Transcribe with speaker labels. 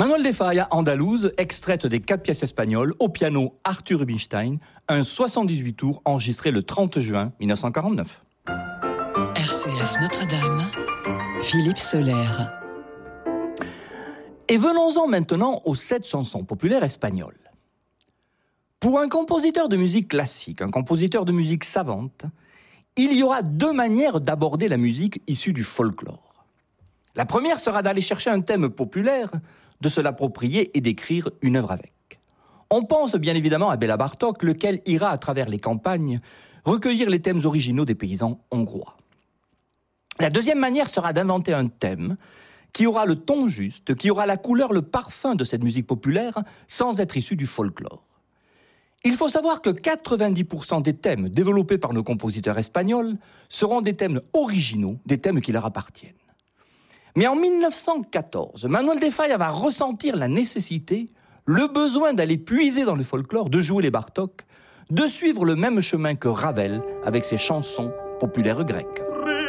Speaker 1: Manuel de Falla, Andalouse, extraite des 4 pièces espagnoles, au piano Arthur Rubinstein, un 78 tours enregistré le 30 juin 1949.
Speaker 2: RCF Notre-Dame, Philippe Soler.
Speaker 1: Et venons-en maintenant aux 7 chansons populaires espagnoles. Pour un compositeur de musique classique, un compositeur de musique savante, il y aura 2 manières d'aborder la musique issue du folklore. La première sera d'aller chercher un thème populaire, de se l'approprier et d'écrire une œuvre avec. On pense bien évidemment à Béla Bartók, lequel ira à travers les campagnes recueillir les thèmes originaux des paysans hongrois. La deuxième manière sera d'inventer un thème qui aura le ton juste, qui aura la couleur, le parfum de cette musique populaire, sans être issu du folklore. Il faut savoir que 90% des thèmes développés par nos compositeurs espagnols seront des thèmes originaux, des thèmes qui leur appartiennent. Mais en 1914, Manuel de Falla va ressentir la nécessité, le besoin d'aller puiser dans le folklore, de jouer les Bartók, de suivre le même chemin que Ravel avec ses chansons populaires grecques.